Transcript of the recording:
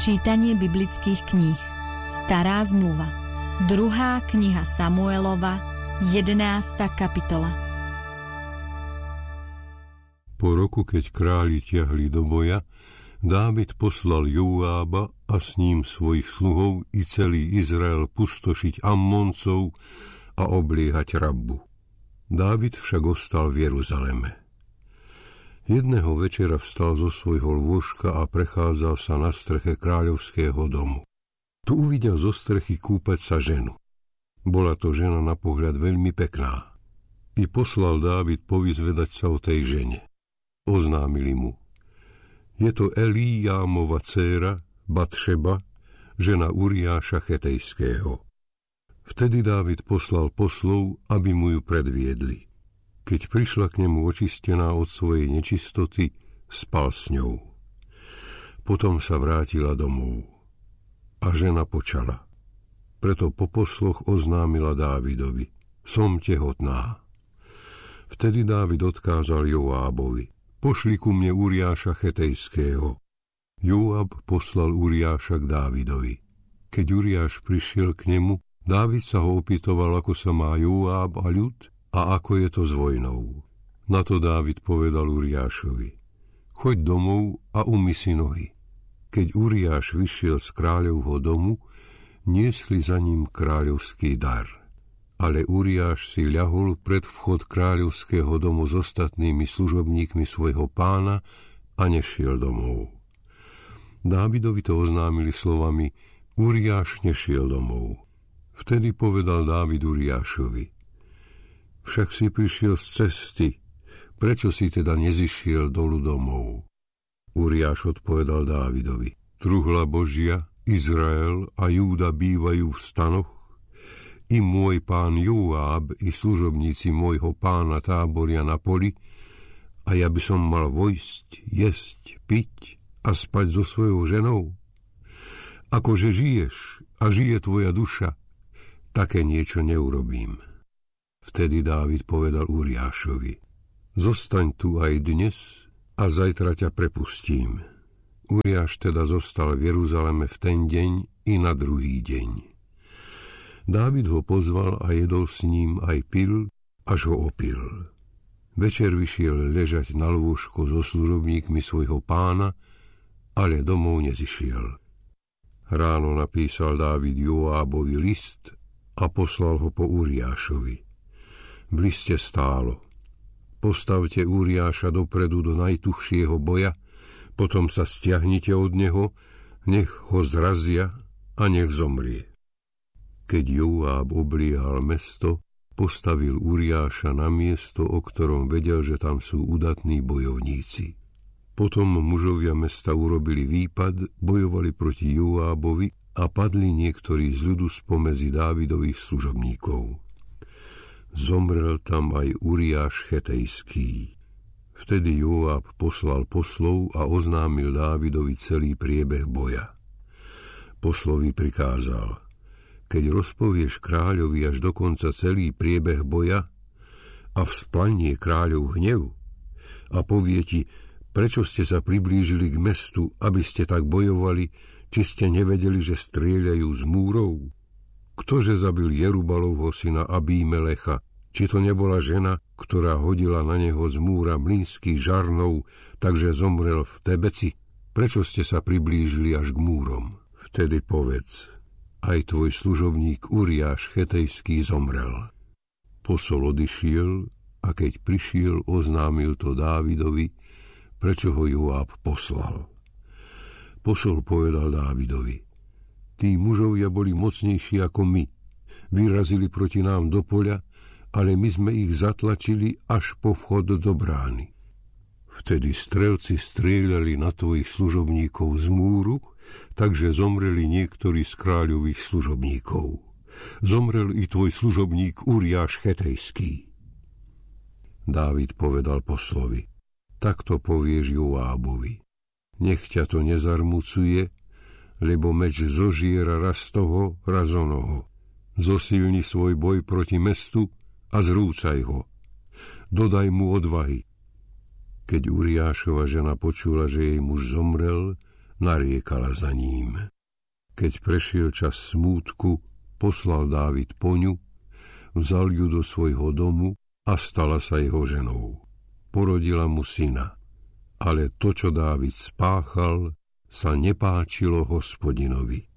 Čítanie biblických kníh. Stará zmluva. 2. kniha Samuelova, 11. kapitola. Po roku, keď králi tiahli do boja, Dávid poslal Joába a s ním svojich sluhov i celý Izrael pustošiť Ammoncov a obliehať Rabbu. Dávid však ostal v Jeruzaleme. Jedného večera vstal zo svojho lôžka a prechádzal sa na streche kráľovského domu. Tu uvidel zo strechy kúpať sa ženu. Bola to žena na pohľad veľmi pekná. I poslal Dávid povyzvedať sa o tej žene. Oznámili mu: je to Eliámova dcéra Batšeba, žena Uriáša Chetejského. Vtedy Dávid poslal poslov, aby mu ju predviedli. Keď prišla k nemu očistená od svojej nečistoty, spal s ňou. Potom sa vrátila domov. A žena počala. Preto po posloch oznámila Dávidovi: som tehotná. Vtedy Dávid odkázal Joábovi: pošli ku mne Uriáša Chetejského. Joáb poslal Uriáša k Dávidovi. Keď Uriáš prišiel k nemu, Dávid sa ho opýtoval, ako sa má Joáb a ľud a ako je to s vojnou. Na to Dávid povedal Uriášovi: choď domov a umyj si nohy. Keď Uriáš vyšiel z kráľovho domu, niesli za ním kráľovský dar. Ale Uriáš si ľahol pred vchod kráľovského domu s ostatnými služobníkmi svojho pána a nešiel domov. Dávidovi to oznámili slovami: Uriáš nešiel domov. Vtedy povedal Dávid Uriášovi: však si prišiel z cesty, prečo si teda nezišiel dolu domov? Uriáš odpovedal Dávidovi: truhla Božia, Izrael a Júda bývajú v stanoch, i môj pán Joáb i služobníci môjho pána táboria na poli, a ja by som mal vojsť, jesť, piť a spať so svojou ženou? Akože žiješ a žije tvoja duša, také niečo neurobím. Vtedy Dávid povedal Uriášovi: zostaň tu aj dnes a zajtra ťa prepustím. Uriáš teda zostal v Jeruzaleme v ten deň i na druhý deň. Dávid ho pozval a jedol s ním aj pil, až ho opil. Večer vyšiel ležať na lôžko so služobníkmi svojho pána, ale domov nezišiel. Ráno napísal Dávid Joábovi list a poslal ho po Uriášovi. V liste stálo: postavte Uriáša dopredu do najtuchšieho boja, potom sa stiahnite od neho, nech ho zrazia a nech zomrie. Keď Joáb obliehal mesto, postavil Uriáša na miesto, o ktorom vedel, že tam sú udatní bojovníci. Potom mužovia mesta urobili výpad, bojovali proti Joábovi a padli niektorí z ľudu spomedzi Dávidových služobníkov. Zomrel tam aj Uriáš Chetejský. Vtedy Joáb poslal poslov a oznámil Dávidovi celý priebeh boja. Poslovi prikázal: keď rozpovieš kráľovi až dokonca celý priebeh boja a vzplanie kráľov hnev a povie ti, prečo ste sa priblížili k mestu, aby ste tak bojovali, či ste nevedeli, že strieľajú z múrov? Ktože zabil Jerubalovho syna Abímelecha? Či to nebola žena, ktorá hodila na neho z múra mlynský žarnov, takže zomrel v Tebeci? Prečo ste sa priblížili až k múrom? Vtedy povedz: aj tvoj služobník Uriáš Chetejský zomrel. Posol odišiel a keď prišiel, oznámil to Dávidovi, prečo ho Joáb poslal. Posol povedal Dávidovi: tí mužovia boli mocnejší ako my. Vyrazili proti nám do poľa, ale my sme ich zatlačili až po vchod do brány. Vtedy strelci strieľali na tvojich služobníkov z múru, takže zomreli niektorí z kráľových služobníkov. Zomrel i tvoj služobník Uriáš Chetejský. Dávid povedal poslovi: takto povieš Joábovi: nech ťa to nezarmucuje, lebo meč zožiera raz toho, raz onoho. Zosilni svoj boj proti mestu a zrúcaj ho. Dodaj mu odvahy. Keď Uriášova žena počula, že jej muž zomrel, nariekala za ním. Keď prešiel čas smútku, poslal Dávid po ňu, vzal ju do svojho domu a stala sa jeho ženou. Porodila mu syna, ale to, čo Dávid spáchal, sa nepáčilo Hospodinovi.